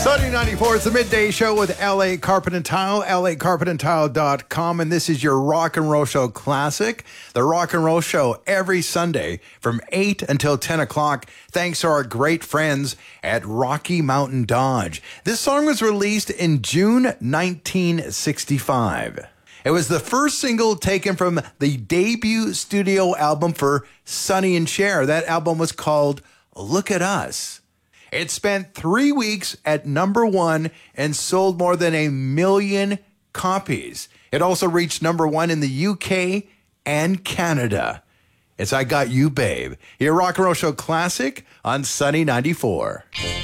Sunny 94 is the midday show with LA Carpet and Tile, lacarpetandtile.com, and this is your Rock and Roll Show Classic. The Rock and Roll Show every Sunday from 8 until 10 o'clock, thanks to our great friends at Rocky Mountain Dodge. This song was released in June 1965. It was the first single taken from the debut studio album for Sonny and Cher. That album was called Look at Us. It spent 3 weeks at number one and sold more than 1 million copies. It also reached number one in the UK and Canada. It's I Got You, Babe. Your Rock and Roll Show Classic on Sunny 94.